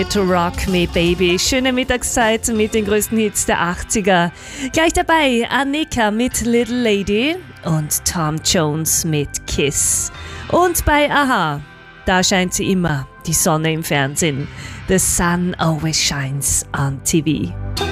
To Rock Me Baby. Schöne Mittagszeit mit den größten Hits der 80er. Gleich dabei Annika mit Little Lady und Tom Jones mit Kiss. Und bei Aha, da scheint sie immer, die Sonne im Fernsehen. The sun always shines on TV.